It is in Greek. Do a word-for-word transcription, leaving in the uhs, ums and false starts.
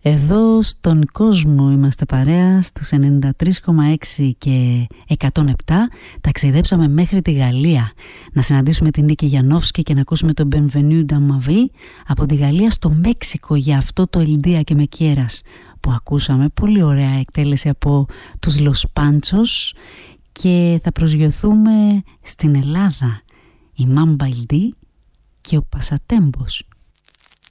Εδώ στον κόσμο είμαστε παρέα στους ενενήντα τρία κόμμα έξι και εκατόν επτά. Ταξιδέψαμε μέχρι τη Γαλλία να συναντήσουμε την Νίκη Γιαννόφσκι και να ακούσουμε το Bienvenue dans ma vie. Από τη Γαλλία στο Μέξικο για αυτό το El Día que me quieras που ακούσαμε. Πολύ ωραία εκτέλεση από τους Los Panchos. Και θα προσγειωθούμε στην Ελλάδα. Η Mamba El Día και ο Pasatempos.